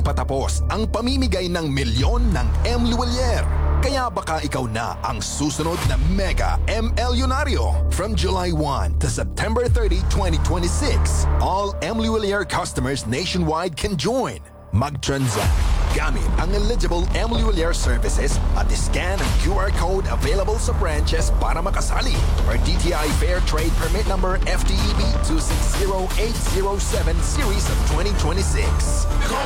patapos ang pamimigay ng milyon ng M. Luwalier. Kaya baka ikaw na ang susunod na Mega MLyonaryo. From July 1 to September 30, 2026, all M. Luwalier customers nationwide can join. Mag-transact gamit ang eligible M. Luwalier services at scan ang QR code available sa branches para makasali. Or DTI Fair Trade Permit Number FTEB 260807 Series of 2026.